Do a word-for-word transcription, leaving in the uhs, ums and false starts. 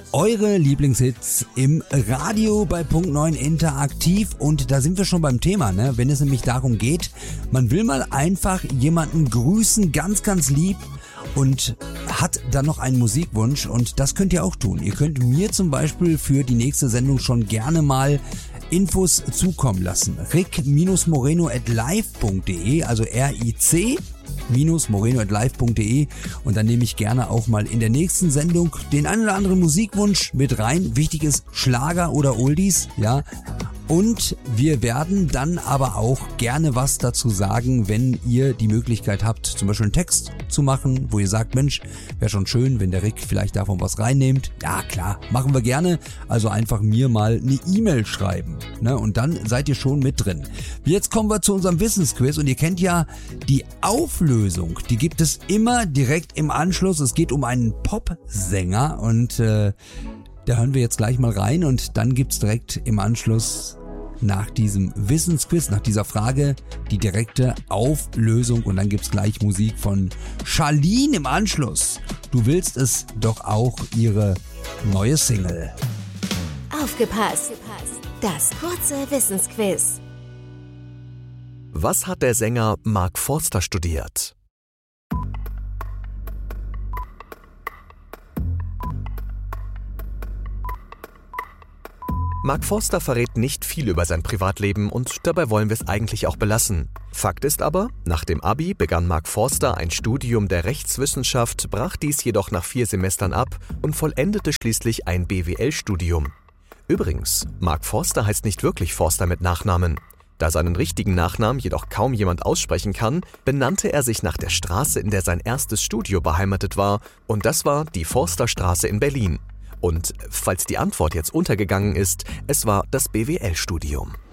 Eure Lieblingshits im Radio bei Punkt neun interaktiv, und da sind wir schon beim Thema, ne? Wenn es nämlich darum geht, man will mal einfach jemanden grüßen, ganz, ganz lieb, und hat dann noch einen Musikwunsch, und das könnt ihr auch tun. Ihr könnt mir zum Beispiel für die nächste Sendung schon gerne mal Infos zukommen lassen. rick moreno at live punkt de, also R I C moreno at live punkt de, und dann nehme ich gerne auch mal in der nächsten Sendung den einen oder anderen Musikwunsch mit rein. Wichtig ist Schlager oder Oldies, ja. Und wir werden dann aber auch gerne was dazu sagen, wenn ihr die Möglichkeit habt, zum Beispiel einen Text zu machen, wo ihr sagt, Mensch, wäre schon schön, wenn der Rick vielleicht davon was reinnehmt. Ja, klar, machen wir gerne. Also einfach mir mal eine E-Mail schreiben, ne? Und dann seid ihr schon mit drin. Jetzt kommen wir zu unserem Wissensquiz, und ihr kennt ja die Auflösung. Die gibt es immer direkt im Anschluss. Es geht um einen Popsänger, und äh, da hören wir jetzt gleich mal rein, und dann gibt's direkt im Anschluss nach diesem Wissensquiz, nach dieser Frage, die direkte Auflösung, und dann gibt's gleich Musik von Charlene im Anschluss. Du willst es doch auch, ihre neue Single. Aufgepasst! Das kurze Wissensquiz. Was hat der Sänger Mark Forster studiert? Mark Forster verrät nicht viel über sein Privatleben, und dabei wollen wir es eigentlich auch belassen. Fakt ist aber, nach dem Abi begann Mark Forster ein Studium der Rechtswissenschaft, brach dies jedoch nach vier Semestern ab und vollendete schließlich ein B W L-Studium. Übrigens, Mark Forster heißt nicht wirklich Forster mit Nachnamen. Da seinen richtigen Nachnamen jedoch kaum jemand aussprechen kann, benannte er sich nach der Straße, in der sein erstes Studio beheimatet war, und das war die Forsterstraße in Berlin. Und falls die Antwort jetzt untergegangen ist, es war das B W L-Studium.